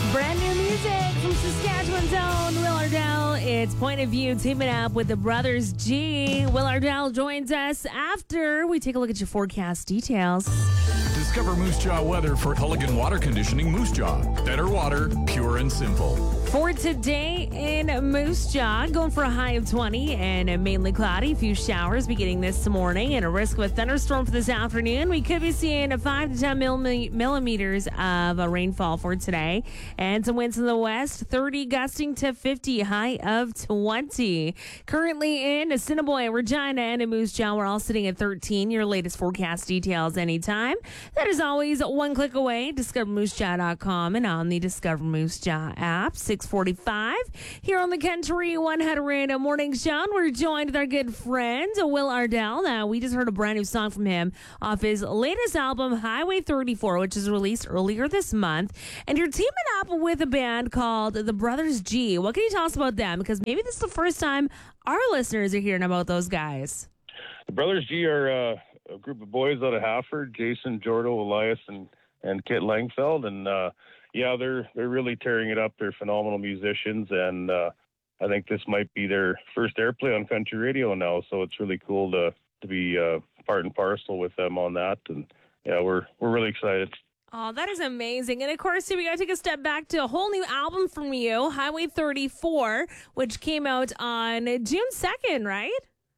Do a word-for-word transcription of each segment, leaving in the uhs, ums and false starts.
Brand new music from Saskatchewan's own Will Ardell. It's Point of View teaming up with the Brothers G. Will Ardell joins us after we take a look at your forecast details. Discover Moose Jaw weather for Culligan Water Conditioning Moose Jaw. Better water, pure and simple. For today in Moose Jaw, going for a high of twenty and mainly cloudy. A few showers beginning this morning and a risk of a thunderstorm for this afternoon. We could be seeing five to ten millim- millimeters of a rainfall for today. And some winds in the west, thirty gusting to fifty, high of twenty. Currently in Assiniboia, Regina, and in Moose Jaw, we're all sitting at thirteen. Your latest forecast details anytime. That is always one click away. discover moose jaw dot com and on the Discover Moose Jaw app. six forty-five here on the Country one hundred Morning Show. We're joined with our good friend Will Ardell. Now, we just heard a brand new song from him off his latest album, Highway thirty-four, which was released earlier this month. And you're teaming up with a band called the Brothers G. What can you tell us about them? Because maybe this is the first time our listeners are hearing about those guys. The Brothers G are uh, a group of boys out of Hafford, Jason, Jordo, Elias, and, and Kit Langfeld. And, uh, yeah, they're they're really tearing it up. They're phenomenal musicians, and uh, I think this might be their first airplay on country radio now, so it's really cool to, to be uh, part and parcel with them on that. And, yeah, we're we're really excited. Oh, that is amazing. And, of course, we got to take a step back to a whole new album from you, Highway thirty-four, which came out on June second, right?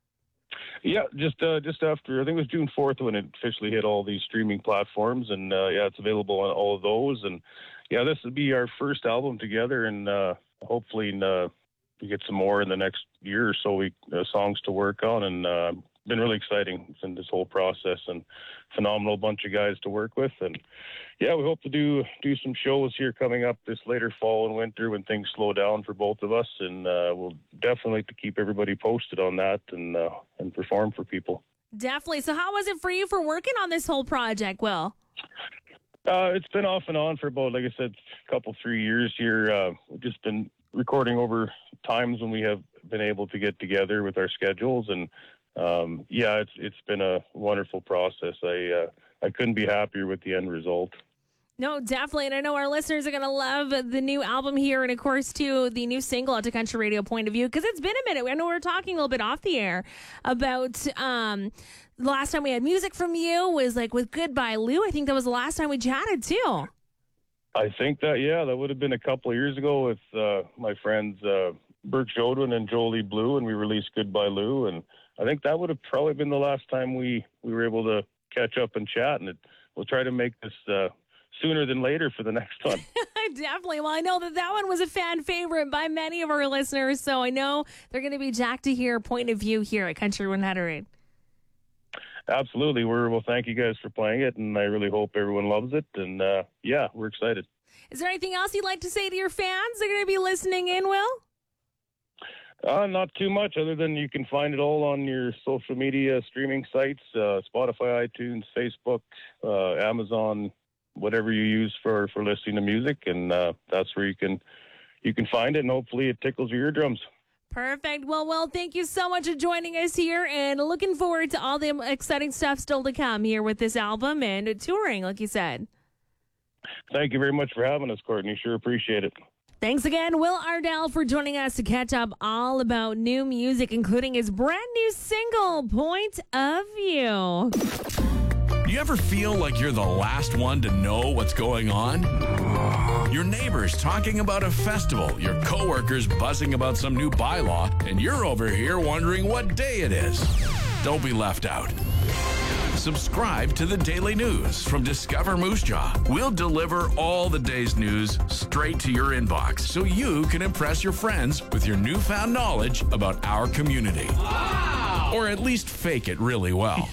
Yeah, just uh, just after, I think it was June fourth when it officially hit all these streaming platforms, and uh, yeah, it's available on all of those. And yeah, this will be our first album together, and uh, hopefully uh, we get some more in the next year or so. We uh, songs to work on, and uh, been really exciting in this whole process, and phenomenal bunch of guys to work with. And yeah, we hope to do do some shows here coming up this later fall and winter when things slow down for both of us, and uh, we'll definitely like to keep everybody posted on that and uh, and perform for people. Definitely. So how was it for you for working on this whole project, Will? Uh, it's been off and on for about, like I said, a couple, three years here. Uh, we've just been recording over times when we have been able to get together with our schedules, and um, yeah, it's it's been a wonderful process. I uh, I couldn't be happier with the end result. No, definitely. And I know our listeners are going to love the new album here. And, of course, too, the new single at the Country Radio Point of View. Because it's been a minute. I know we were talking a little bit off the air about um, the last time we had music from you was, like, with Goodbye Lou. I think that was the last time we chatted, too. I think that, yeah, that would have been a couple of years ago with uh, my friends uh, Bert Jodwin and Jolie Blue, and we released Goodbye Lou. And I think that would have probably been the last time we, we were able to catch up and chat. And it, we'll try to make this uh, sooner than later for the next one. Definitely. Well, I know that that one was a fan favorite by many of our listeners, so I know they're going to be jacked to hear Point of View here at Country one hundred. Absolutely. We're, well, thank you guys for playing it, and I really hope everyone loves it. And, uh, yeah, we're excited. Is there anything else you'd like to say to your fans that are going to be listening in, Will? Uh, not too much, other than you can find it all on your social media streaming sites, uh, Spotify, iTunes, Facebook, uh, Amazon, whatever you use for, for listening to music, and uh, that's where you can you can find it, and hopefully it tickles your eardrums. Perfect. Well, well, thank you so much for joining us here, and looking forward to all the exciting stuff still to come here with this album and touring, like you said. Thank you very much for having us, Courtney. Sure appreciate it. Thanks again, Will Ardell, for joining us to catch up all about new music, including his brand new single, Point of View. You ever feel like you're the last one to know what's going on? Your neighbors talking about a festival, your coworkers buzzing about some new bylaw, and you're over here wondering what day it is. Don't be left out. Subscribe to the Daily News from Discover Moose Jaw. We'll deliver all the day's news straight to your inbox so you can impress your friends with your newfound knowledge about our community. Wow! Or at least fake it really well.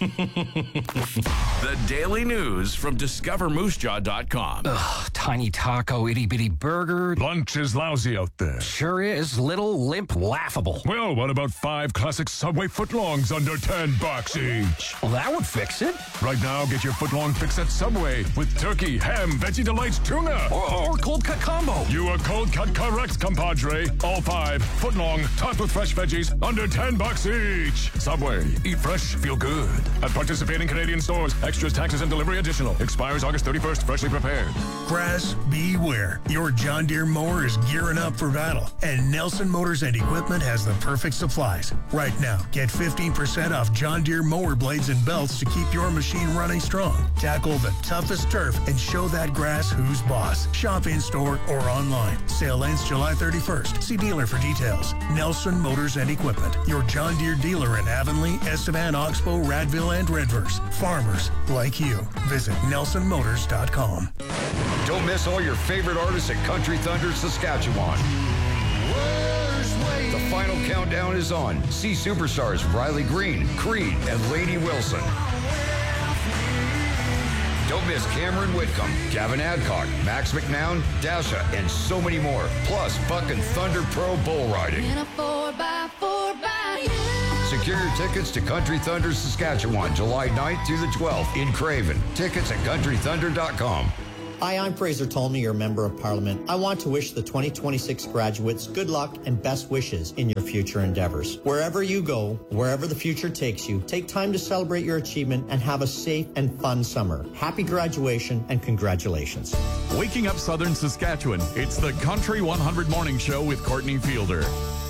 The Daily News from discover moose jaw dot com. Ugh, tiny taco, itty bitty burger. Lunch is lousy out there. Sure is. Little, limp, laughable. Well, what about five classic Subway footlongs under ten bucks each? Well, that would fix it. Right now, get your footlong fix at Subway with turkey, ham, veggie delights, tuna. Or, or cold cut combo. You are cold cut correct, compadre. All five footlong, topped with fresh veggies, under ten bucks each. Subway. Eat fresh, feel good. At participating Canadian stores Extras, taxes, and delivery additional. Expires August thirty-first. Freshly prepared. Grass, beware. Your John Deere mower is gearing up for battle, and Nelson Motors and Equipment has the perfect supplies. Right now, get fifteen percent off John Deere mower blades and belts to keep your machine running strong. Tackle the toughest turf and show that grass who's boss. Shop in-store or online. Sale ends July thirty-first. See dealer for details. Nelson Motors and Equipment, your John Deere dealer in Avonlea, Estevan, Oxbow, Radville, and Redverse. Farmers like you. Visit Nelson Motors dot com. Don't miss all your favorite artists at Country Thunder, Saskatchewan. The final countdown is on. See superstars Riley Green, Creed, and Lainey Wilson. Don't miss Cameron Whitcomb, Gavin Adcock, Max McNown, Dasha, and so many more. Plus, Buckin' Thunder Pro Bull Riding. In a four by four by you. Secure your tickets to Country Thunder, Saskatchewan, July ninth through the twelfth in Craven. Tickets at country thunder dot com. Hi, I'm Fraser Tolney, your Member of Parliament. I want to wish the twenty twenty-six graduates good luck and best wishes in your future endeavors. Wherever you go, wherever the future takes you, take time to celebrate your achievement and have a safe and fun summer. Happy graduation and congratulations. Waking up Southern Saskatchewan, it's the Country one hundred Morning Show with Courtney Fielder.